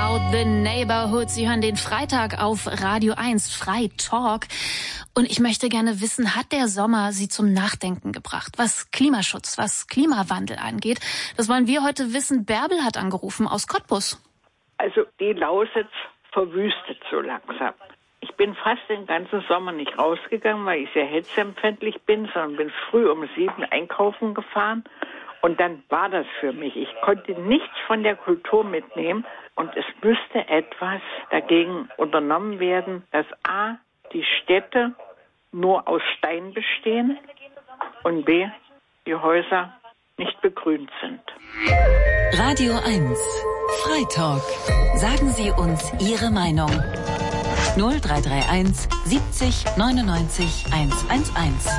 Out the Neighborhood. Sie hören den Freitag auf Radio 1, Freitalk. Und ich möchte gerne wissen, hat der Sommer Sie zum Nachdenken gebracht, was Klimaschutz, was Klimawandel angeht? Das wollen wir heute wissen. Bärbel hat angerufen aus Cottbus. Also die Lausitz verwüstet so langsam. Ich bin fast den ganzen Sommer nicht rausgegangen, weil ich sehr hitzeempfindlich bin, sondern bin früh um 7 einkaufen gefahren. Und dann war das für mich. Ich konnte nichts von der Kultur mitnehmen. Und es müsste etwas dagegen unternommen werden, dass A, die Städte nur aus Stein bestehen und B, die Häuser nicht begrünt sind. Radio 1, Freitalk. Sagen Sie uns Ihre Meinung. 0331 70 99 111.